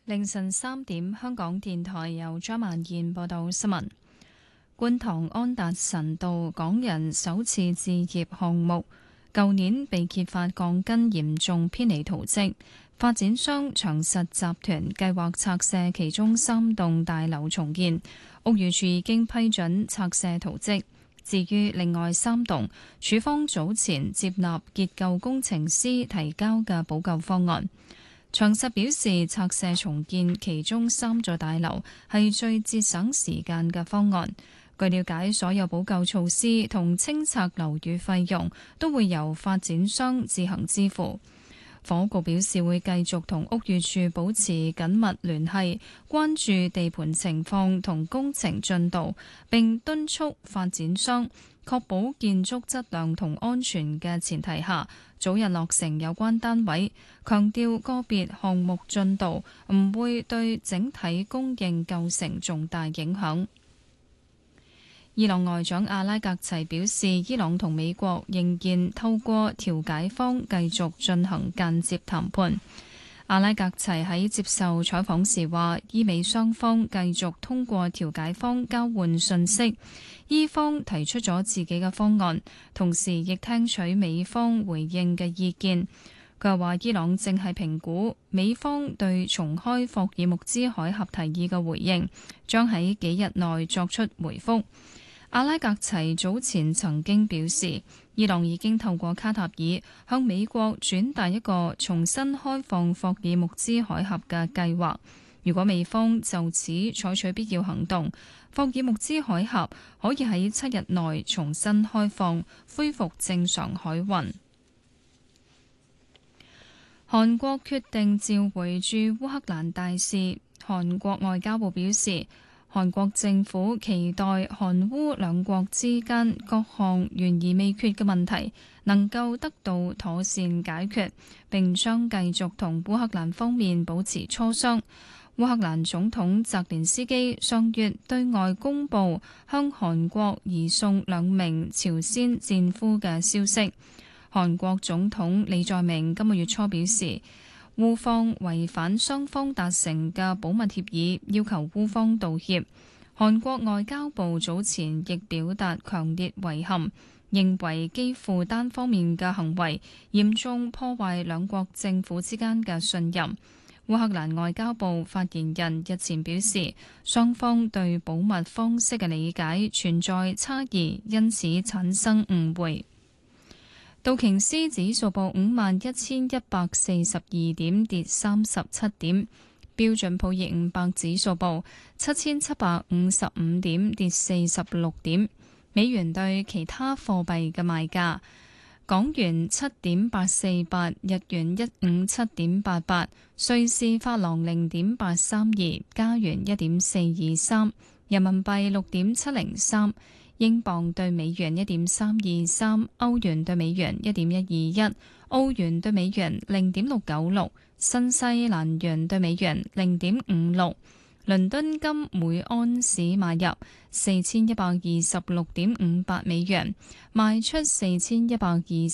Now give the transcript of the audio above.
凌晨3點，香港電台由張曼燕報道新聞。觀塘安達臣道港人首次置業項目，舊年被揭發鋼筋嚴重偏離圖則，發展商長實集團計劃拆卸其中3棟大樓重建，屋宇署已經批准拆卸圖則。至於另外3棟，署方早前接納結構工程師提交嘅補救方案。長實表示，拆卸重建其中3座大樓係最節省時間嘅方案。據了解，所有補救措施同清拆樓宇費用都會由發展商自行支付。房屋局表示會繼續同屋宇署保持緊密聯繫，關注地盤情況同工程進度，並敦促發展商確保建築質量同安全嘅前提下，早日落成有關單位。強調個別項目進度唔會對整體供應構成重大影響。伊朗外長阿拉格齊表示，伊朗同美國仍然透過調解方繼續進行間接談判。阿拉格齊喺接受採訪時話，伊美雙方繼續通過調解方交換信息，伊方提出咗自己嘅方案，同時亦聽取美方回應嘅意見。佢又話，伊朗正係評估美方對重開霍爾木茲海峽提議嘅回應，將喺幾日內作出回覆。阿拉格齊早前曾經表示，伊朗已經透過卡塔爾向美國轉達一個重新開放霍爾木茲海峽嘅計劃。如果美方就此採取必要行動，霍爾木茲海峽可以喺7日內重新開放，恢復正常海運。韓國決定召回駐烏克蘭大使。韓國外交部表示，韓國政府期待韓烏兩國之間各項懸而未決嘅問題能夠得到妥善解決，並將繼續同烏克蘭方面保持磋商。烏克蘭總統澤連斯基上月對外公佈向韓國移送2名朝鮮戰俘嘅消息。韓國總統李在明今個月初表示，烏方違反雙方達成嘅保密協議，要求烏方道歉。韓國外交部早前亦表達強烈遺憾，認為基輔單方面嘅行為嚴重破壞兩國政府之間嘅信任。烏克蘭外交部發言人日前表示，雙方對保密方式嘅理解存在差異，因此產生誤會。道瓊斯指數報51,142點，跌37點；標準普爾500指數報7,755點，跌46點。美元對其他貨幣嘅賣價：港元7.848，日元157.88，瑞士法郎0.832，加元1.423，人民幣6.703。英鎊對美元1.323，歐元對美元1.121，澳元對美元0.696，新西蘭元對美元0.56。倫敦金每安士買入4126.58美元，賣出4127